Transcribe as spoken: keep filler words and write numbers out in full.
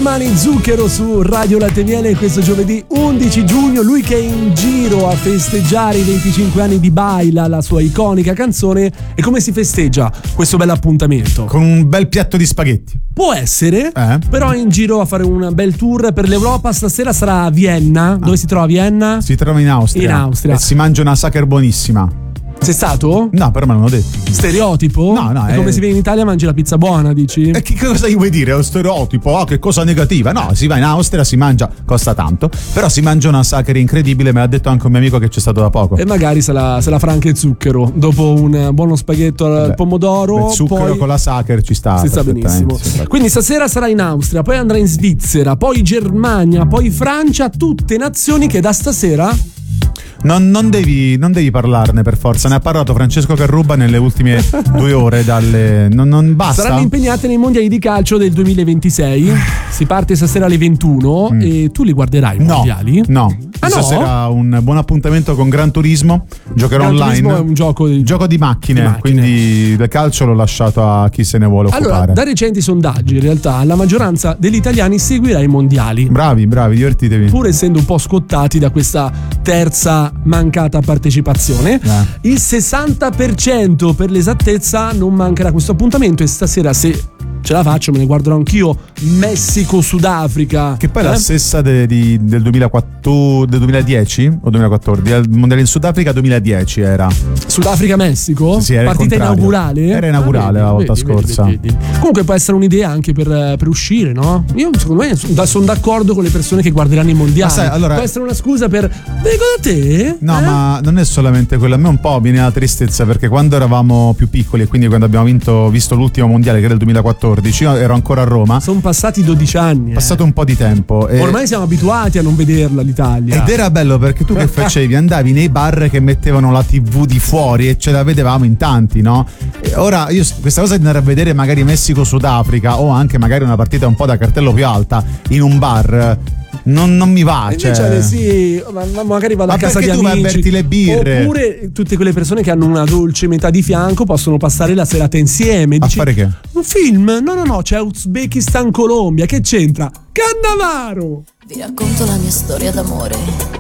Giovanni Zucchero su Radio Latte Miele questo giovedì undici giugno, lui che è in giro a festeggiare i venticinque anni di Baila, la sua iconica canzone. E come si festeggia questo bel appuntamento? Con un bel piatto di spaghetti. Può essere, eh? però è in giro a fare un bel tour per l'Europa. Stasera sarà a Vienna. Ah. Dove si trova Vienna? Si trova in Austria. In Austria. E si mangia una sacher buonissima. Sei stato? No, però me l'hanno detto. Stereotipo? No, no. È è... come si viene in Italia mangi la pizza buona, dici? E che cosa gli vuoi dire? È uno stereotipo? Oh, che cosa negativa? No, si va in Austria, si mangia, costa tanto, però si mangia una sacher incredibile, me l'ha detto anche un mio amico che c'è stato da poco. E magari se la, se la fa anche zucchero. Dopo un buono spaghetto al Vabbè, pomodoro, il zucchero poi... con la sacher ci sta. Si sta benissimo. Quindi stasera sarà in Austria, poi andrà in Svizzera, poi Germania, poi Francia, tutte nazioni che da stasera... Non, non, devi, non devi parlarne per forza, ne ha parlato Francesco Carruba nelle ultime due ore dalle... non, non basta. Saranno impegnate nei mondiali di calcio del duemilaventisei. Si parte stasera alle ventuno mm. e tu li guarderai i no, mondiali? No, ah, stasera no? un buon appuntamento con Gran Turismo. Giocherò Gran online. Turismo è un gioco di, gioco di macchine, di macchine, quindi del calcio l'ho lasciato a chi se ne vuole occupare. Allora, da recenti sondaggi in realtà la maggioranza degli italiani seguirà i mondiali. Bravi, bravi, divertitevi. Pur essendo un po' scottati da questa terza mancata partecipazione, eh. il sessanta per cento per l'esattezza non mancherà questo appuntamento. E stasera, se ce la faccio, me ne guarderò anch'io. Messico-Sudafrica, che poi è eh? la stessa de, di, del duemilaquattro, del duemiladieci o duemilaquattordici. Il mondiale in Sudafrica duemiladieci era Sudafrica-Messico? Sì, sì, era partita inaugurale? Era inaugurale ah, vedi, la volta vedi, scorsa. Vedi, vedi. Comunque può essere un'idea anche per, per uscire, no? Io secondo me sono d'accordo con le persone che guarderanno i mondiali. Sai, allora, può essere una scusa per vengo da te? No, eh? ma non è solamente quello. A me un po' viene la tristezza perché quando eravamo più piccoli e quindi quando abbiamo vinto, visto l'ultimo mondiale che era il duemilaquattordici, io ero ancora a Roma. Sono passati dodici anni. È passato eh. un po' di tempo. E... ormai siamo abituati a non vederla l'Italia. Ed era bello perché tu che facevi? Andavi nei bar che mettevano la tivù di fuori e ce la vedevamo in tanti, no? E ora io questa cosa di andare a vedere magari Messico-Sudafrica o anche magari una partita un po' da cartello più alta in un bar non, non mi va. Invece cioè... sì, ma magari vado ma a casa di tu amici. Ma perché tu vai a berti le birre? Oppure tutte quelle persone che hanno una dolce metà di fianco possono passare la serata insieme. A Dici, fare che? Un film? No, no, no, c'è Uzbekistan-Colombia. Che c'entra? Cannavaro! Vi racconto la mia storia d'amore.